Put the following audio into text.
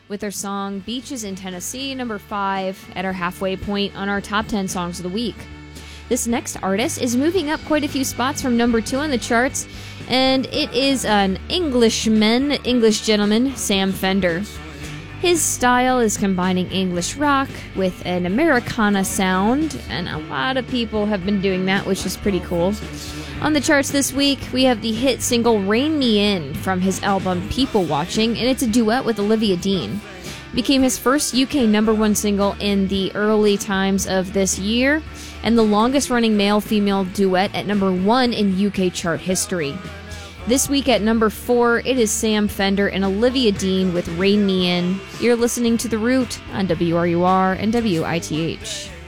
with their song Beaches in Tennessee, number 5, at our halfway point on our top 10 songs of the week. This next artist is moving up quite a few spots from number 2 on the charts, and it is an English gentleman, Sam Fender. His style is combining English rock with an Americana sound, and a lot of people have been doing that, which is pretty cool. On the charts this week, we have the hit single Rein Me In from his album People Watching, and it's a duet with Olivia Dean. It became his first UK number 1 single in the early times of this year, and the longest running male-female duet at number 1 in UK chart history. This week at number 4, it is Sam Fender and Olivia Dean with Rein Me In. You're listening to The Root on WRUR and WITH.